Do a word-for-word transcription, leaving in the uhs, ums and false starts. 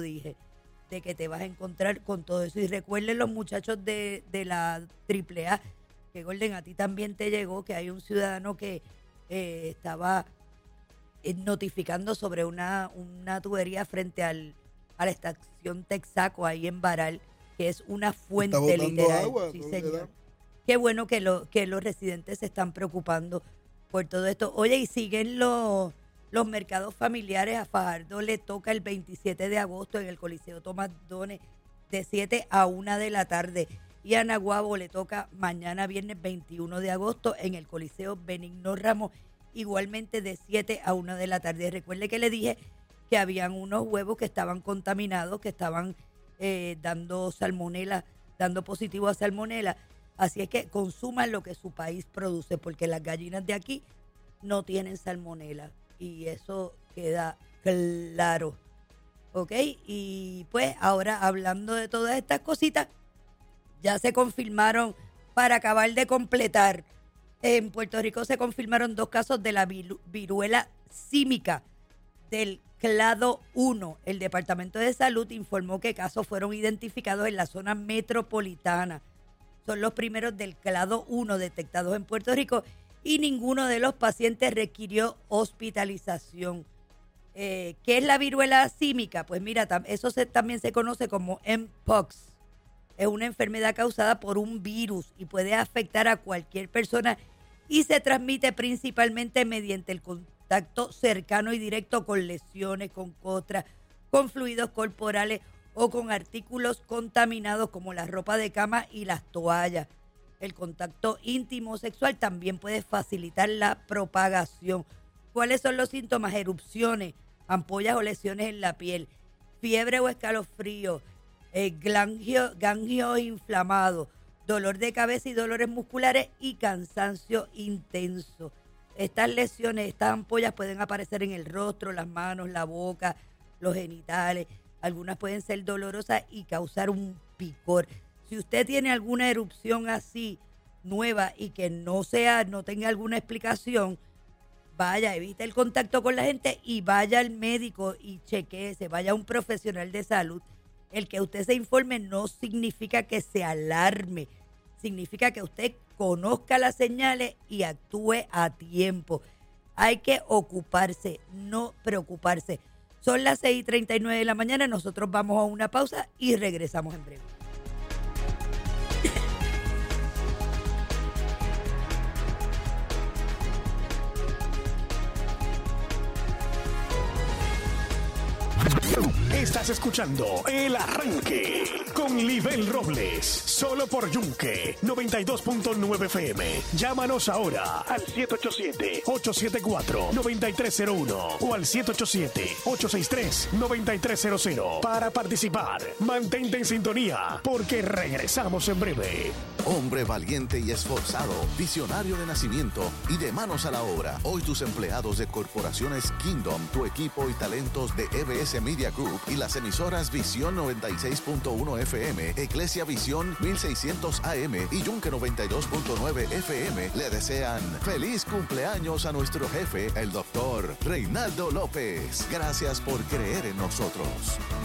dije, de que te vas a encontrar con todo eso. Y recuerden los muchachos de, de la triple A, que Golden, a ti también te llegó, que hay un ciudadano que eh, estaba eh, notificando sobre una, una tubería frente al, a la estación Texaco, ahí en Baral, que es una fuente Está botando literal. agua, Sí, ¿no? señor. Qué bueno que, lo, que los residentes se están preocupando por todo esto. Oye, y siguen los, los mercados familiares. A Fajardo le toca el veintisiete de agosto en el Coliseo Tomás Dones de siete a una de la tarde. Y a Naguabo le toca mañana viernes veintiuno de agosto en el Coliseo Benigno Ramos, igualmente de siete a una de la tarde. Recuerde que le dije que habían unos huevos que estaban contaminados, que estaban eh, dando salmonela, dando positivo a salmonela. Así es que consuman lo que su país produce, porque las gallinas de aquí no tienen salmonela. Y eso queda claro. ¿Ok? Y pues ahora hablando de todas estas cositas, ya se confirmaron, para acabar de completar, en Puerto Rico se confirmaron dos casos de la viruela símica del clado uno. El Departamento de Salud informó que casos fueron identificados en la zona metropolitana. Son los primeros del clado uno detectados en Puerto Rico y ninguno de los pacientes requirió hospitalización. Eh, ¿Qué es la viruela símica? Pues mira, eso se, también se conoce como M-Pox. Es una enfermedad causada por un virus y puede afectar a cualquier persona y se transmite principalmente mediante el contacto cercano y directo con lesiones, con costras, con fluidos corporales o con artículos contaminados como la ropa de cama y las toallas. El contacto íntimo sexual también puede facilitar la propagación. ¿Cuáles son los síntomas? Erupciones, ampollas o lesiones en la piel, fiebre o escalofrío, eh, gangio, ganglios inflamados, dolor de cabeza y dolores musculares y cansancio intenso. Estas lesiones, estas ampollas pueden aparecer en el rostro, las manos, la boca, los genitales. Algunas pueden ser dolorosas y causar un picor. Si usted tiene alguna erupción así nueva y que no sea, no tenga alguna explicación, vaya, evite el contacto con la gente y vaya al médico y chequeese, vaya a un profesional de salud. El que usted se informe no significa que se alarme, significa que usted conozca las señales y actúe a tiempo. Hay que ocuparse, no preocuparse. Son las seis y treinta y nueve de la mañana, nosotros vamos a una pausa y regresamos en breve. Estás escuchando El Arranque con Libel Robles, solo por Yunque noventa y dos punto nueve F M. Llámanos ahora al siete ocho siete, ocho siete cuatro, nueve tres cero uno o al siete ocho siete, ocho seis tres, nueve tres cero cero para participar. Mantente en sintonía porque regresamos en breve. Hombre valiente y esforzado, visionario de nacimiento y de manos a la obra. Hoy tus empleados de corporaciones Kingdom, tu equipo y talentos de E B S Media Group y las emisoras Visión noventa y seis punto uno F M, Iglesia Visión mil seiscientos A M y Yunque noventa y dos punto nueve F M le desean feliz cumpleaños a nuestro jefe, el doctor Reinaldo López. Gracias por creer en nosotros.